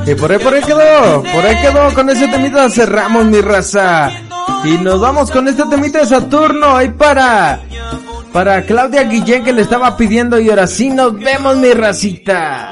Y por ahí quedó, con ese temita cerramos, mi raza. Y nos vamos con este temita de Saturno, ahí para Claudia Guillén, que le estaba pidiendo, y ahora sí nos vemos, mi racita.